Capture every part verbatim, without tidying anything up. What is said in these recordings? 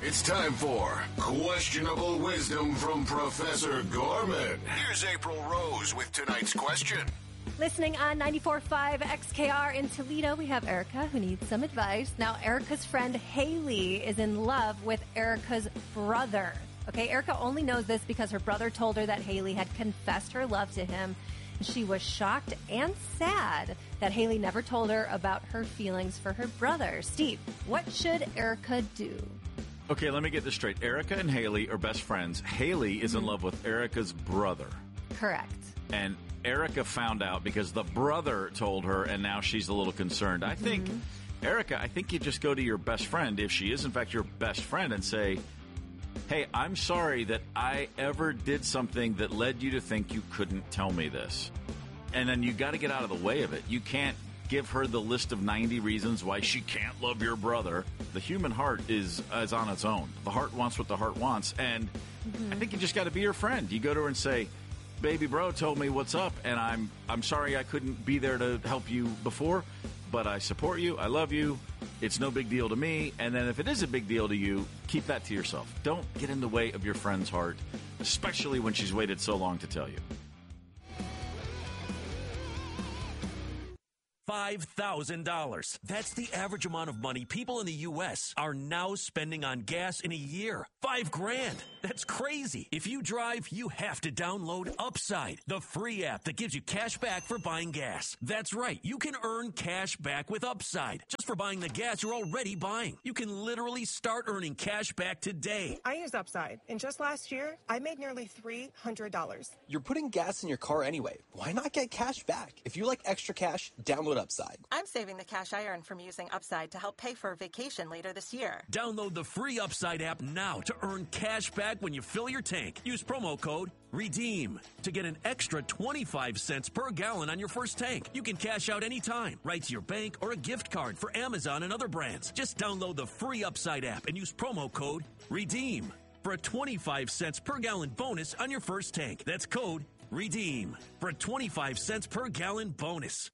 It's time for Questionable Wisdom from Professor Gorman. Here's April Rose with tonight's question. Listening on ninety-four point five X K R in Toledo, we have Erica who needs some advice. Now, Erica's friend Haley is in love with Erica's brother. Okay, Erica only knows this because her brother told her that Haley had confessed her love to him. She was shocked and sad that Haley never told her about her feelings for her brother. Steve, what should Erica do? Okay, let me get this straight. Erica and Haley are best friends. Haley is in love with Erica's brother. Correct. And Erica found out because the brother told her, and now she's a little concerned. I think, mm-hmm. Erica, I think you just go to your best friend, if she is in fact your best friend, and say, hey, I'm sorry that I ever did something that led you to think you couldn't tell me this. And then you got to get out of the way of it. You can't give her the list of ninety reasons why she can't love your brother. The human heart is is on its own. The heart wants what the heart wants. And mm-hmm. I think you just got to be your friend. You go to her and say, baby bro told me what's up, and I'm I'm sorry I couldn't be there to help you before, but I support you. I love you. It's no big deal to me. And then if it is a big deal to you, keep that to yourself. Don't get in the way of your friend's heart, especially when she's waited so long to tell you. five thousand dollars. That's the average amount of money people in the U S are now spending on gas in a year. Five grand. That's crazy. If you drive, you have to download Upside, the free app that gives you cash back for buying gas. That's right. You can earn cash back with Upside just for buying the gas you're already buying. You can literally start earning cash back today. I use Upside, and just last year, I made nearly three hundred dollars. You're putting gas in your car anyway. Why not get cash back? If you like extra cash, download Upside. I'm saving the cash I earn from using Upside to help pay for a vacation later this year. Download the free Upside app now to earn cash back when you fill your tank. Use promo code REDEEM to get an extra twenty-five cents per gallon on your first tank. You can cash out anytime, right to your bank or a gift card for Amazon and other brands. Just download the free Upside app and use promo code REDEEM for a twenty-five cents per gallon bonus on your first tank. That's code REDEEM for a twenty-five cents per gallon bonus.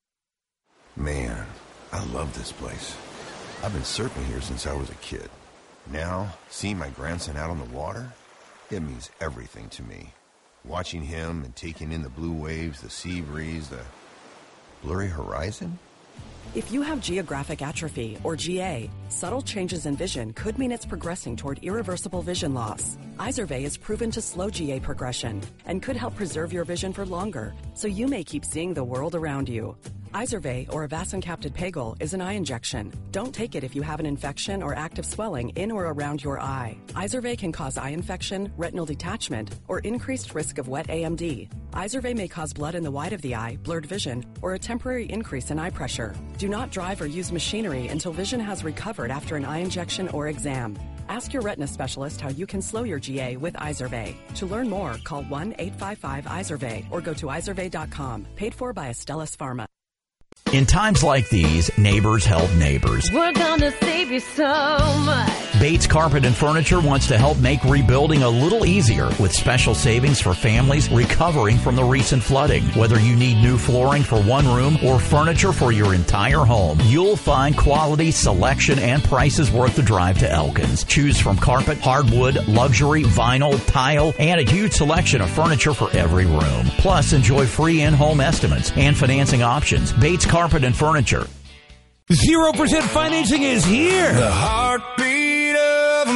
Man, I love this place. I've been surfing here since I was a kid. Now, seeing my grandson out on the water, it means everything to me. Watching him and taking in the blue waves, the sea breeze, the blurry horizon. If you have geographic atrophy, or G A, subtle changes in vision could mean it's progressing toward irreversible vision loss. Izervay is proven to slow G A progression and could help preserve your vision for longer, so you may keep seeing the world around you. Izervay, or avacincaptad pegol, is an eye injection. Don't take it if you have an infection or active swelling in or around your eye. Izervay can cause eye infection, retinal detachment, or increased risk of wet A M D. Izervay may cause blood in the white of the eye, blurred vision, or a temporary increase in eye pressure. Do not drive or use machinery until vision has recovered after an eye injection or exam. Ask your retina specialist how you can slow your G A with Izervay. To learn more, call one eight five five Izervay or go to izervay dot com. Paid for by Astellas Pharma. In times like these, neighbors help neighbors. We're gonna save you so much. Bates Carpet and Furniture wants to help make rebuilding a little easier with special savings for families recovering from the recent flooding. Whether you need new flooring for one room or furniture for your entire home, you'll find quality, selection, and prices worth the drive to Elkins. Choose from carpet, hardwood, luxury, vinyl, tile, and a huge selection of furniture for every room. Plus, enjoy free in-home estimates and financing options. Bates Carpet and Furniture. Zero percent financing is here. The heartbeat of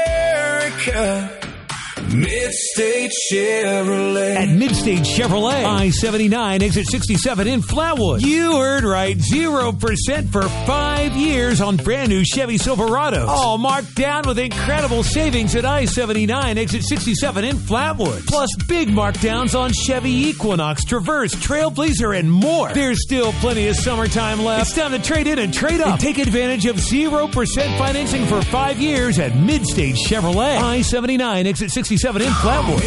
America. Midstate Chevrolet. At Midstate Chevrolet, I seventy-nine, exit sixty-seven in Flatwood. You heard right, zero percent for five years on brand new Chevy Silverados. All marked down with incredible savings at I seventy-nine, exit sixty-seven in Flatwood. Plus big markdowns on Chevy Equinox, Traverse, Trailblazer, and more. There's still plenty of summertime left. It's time to trade in and trade up. And take advantage of zero percent financing for five years at Midstate Chevrolet. I seventy-nine, exit sixty-seven in Flatwood.